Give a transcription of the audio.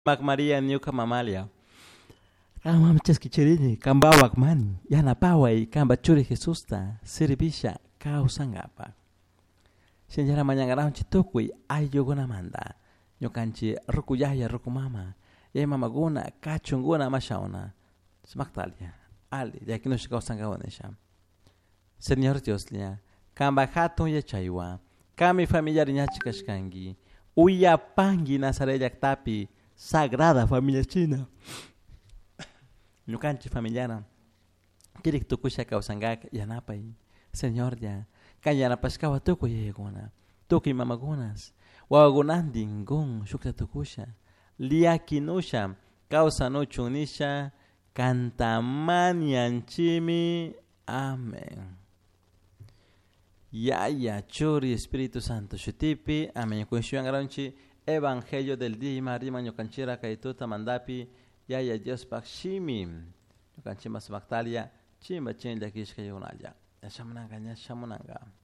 Mac Maria Nyuka Mamalia. Kama mchaskichirini kambawak man yana pawai kamba churi Jesusta siribisha kausangapa. Senjara manyangarahun chitukui ayoguna manda. Nyokanchi rukuyaya rukumama. Yay mamaguna kachunguna mashauna. Smaktalia. Ali yakino shikausangaonesha. Señor Dioslia, kamba hatun ya chaywa. Kami familiar nyachikashkangi. Uya pangi nazareyak tapi sagrada familia china. Nukanchi familiana. Kirik tukusha kausangak yanapai. Señor ya. Kanyana paskawa tuku yegona. Tuki mamagunas. Wagunandin gun shukta tukusha. Liakinusha. Kausa no chunisha. Cantamanianchimi. Amén. Ya, churi Espíritu Santo. Shutipi. Amén. Kunshuan garanchi. Evangelio del día y marima ñocanchira kaituta mandapi. Ya Dios pakshimi. Ñocanchima smaktalia. Chimba chinda kishka yunalya. Shamunanga.